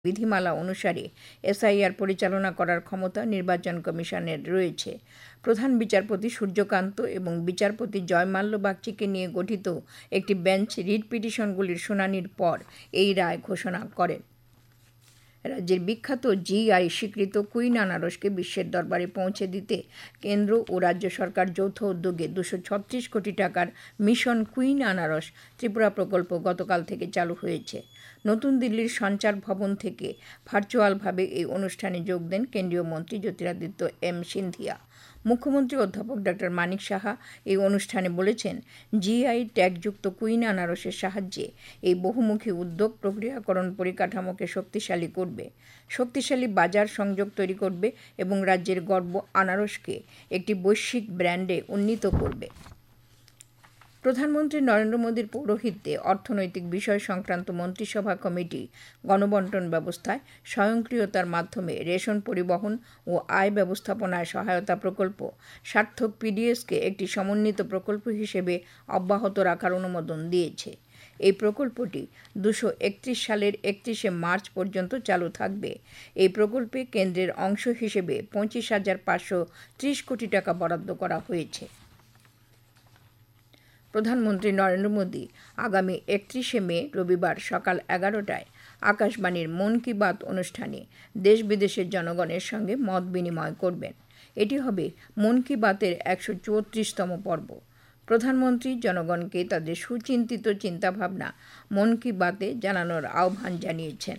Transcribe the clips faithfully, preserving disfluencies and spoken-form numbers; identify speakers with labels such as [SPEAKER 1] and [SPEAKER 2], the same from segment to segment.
[SPEAKER 1] বিধিমালা অনুসারে এসআইআর পরিচালনা করার ক্ষমতা নির্বাচন কমিশনের রয়েছে। প্রধান বিচারপতি সূর্যকান্ত এবং বিচারপতি জয়মাল্য বাগচিকে নিয়ে গঠিত একটি বেঞ্চ রিট পিটিশনগুলির শুনানির পর এই রায় ঘোষণা করেন। রাজ্যের বিখ্যাত জিআই স্বীকৃত কুইন আনারসকে বিশ্বের দরবারে পৌঁছে দিতে কেন্দ্র ও রাজ্য সরকার যৌথ উদ্যোগে দুশো ছত্রিশ কোটি টাকার মিশন কুইন আনারস ত্রিপুরা প্রকল্প গতকাল থেকে চালু হয়েছে। নতুন দিল্লির সঞ্চার ভবন থেকে ভার্চুয়ালভাবে এই অনুষ্ঠানে যোগ দেন কেন্দ্রীয় মন্ত্রী জ্যোতিরাদিত্য এম সিন্ধিয়া। মুখ্যমন্ত্রী অধ্যাপক ডক্টর মানিক সাহা এই অনুষ্ঠানে বলেছেন, জিআই ট্যাগযুক্ত কুইন আনারসের সাহায্যে এই বহুমুখী উদ্যোগ প্রক্রিয়াকরণ পরিকাঠামোকে শক্তিশালী করবে, শক্তিশালী বাজার সংযোগ তৈরি করবে এবং রাজ্যের গর্ব আনারসকে একটি বৈশ্বিক ব্র্যান্ডে উন্নীত করবে। প্রধানমন্ত্রী নরেন্দ্র মোদীর পৌরোহিত্যে অর্থনৈতিক বিষয় সংক্রান্ত মন্ত্রিসভা কমিটি গণবণ্টন ব্যবস্থায় স্বয়ংক্রিয়তার মাধ্যমে রেশন পরিবহন ও আয় ব্যবস্থাপনায় সহায়তা প্রকল্প সার্থক পিডিএসকে একটি সমন্বিত প্রকল্প হিসেবে অব্যাহত রাখার অনুমোদন দিয়েছে। এই প্রকল্পটি দুশো একত্রিশ সালের একত্রিশে মার্চ পর্যন্ত চালু থাকবে। এই প্রকল্পে কেন্দ্রের অংশ হিসেবে পঁচিশ হাজার পাঁচশো ত্রিশ কোটি টাকা বরাদ্দ করা হয়েছে। প্রধানমন্ত্রী নরেন্দ্র মোদী আগামী একত্রিশে মে রবিবার সকাল এগারোটায় আকাশবাণীর মন কি বাত অনুষ্ঠানে দেশ বিদেশের জনগণের সঙ্গে মত বিনিময় করবেন। এটি হবে মন কি বাতের একশো চুয়াত্রিশতম পর্ব। প্রধানমন্ত্রী জনগণকে তাদের সুচিন্তিত চিন্তাভাবনা মন কি বাতে জানানোর আহ্বান জানিয়েছেন।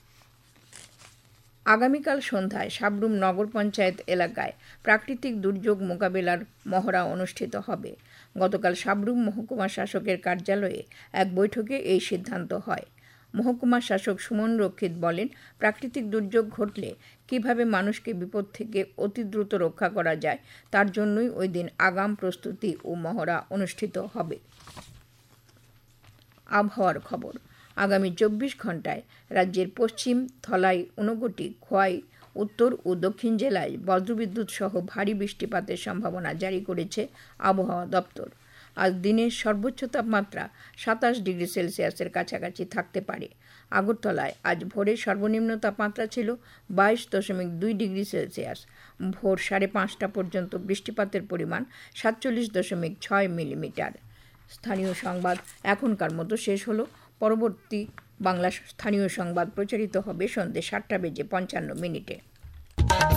[SPEAKER 1] আগামীকাল সন্ধ্যায় সাব্রুম নগর পঞ্চায়েত এলাকায় প্রাকৃতিক দুর্যোগ মোকাবিলার মহড়া অনুষ্ঠিত হবে। গতকাল সাব্রুম মহকুমা শাসকের কার্যালয়ে এক বৈঠকে এই সিদ্ধান্ত হয়। মহকুমা শাসক সুমন রক্ষিত বলেন, প্রাকৃতিক দুর্যোগ ঘটলে কিভাবে মানুষকে বিপদ থেকে অতি দ্রুত রক্ষা করা যায় তার জন্যই ওই দিন আগাম প্রস্তুতি ও মহড়া অনুষ্ঠিত হবে। আবহাওয়ার খবর। আগামী চব্বিশ ঘন্টায় রাজ্যের পশ্চিম, ধলাই, ঊনকোটি, খোয়াই, উত্তর ও দক্ষিণ জেলায় বজ্রবিদ্যুৎ সহ ভারী বৃষ্টিপাতের সম্ভাবনা জারি করেছে আবহাওয়া দপ্তর। আজ দিনের সর্বোচ্চ তাপমাত্রা সাতাশ ডিগ্রি সেলসিয়াসের কাছাকাছি থাকতে পারে। আগরতলায় আজ ভোরে সর্বনিম্ন তাপমাত্রা ছিল বাইশ দশমিক দুই ডিগ্রি সেলসিয়াস। ভোর সাড়ে পাঁচটা পর্যন্ত বৃষ্টিপাতের পরিমাণ সাতচল্লিশ দশমিক ছয় মিলিমিটার। স্থানীয় সংবাদ এখনকার মতো শেষ হলো। পরবর্তী বাংলা স্থানীয় সংবাদ প্রচারিত হবে সন্ধ্যে সাতটা বেজে পঞ্চান্ন মিনিটে।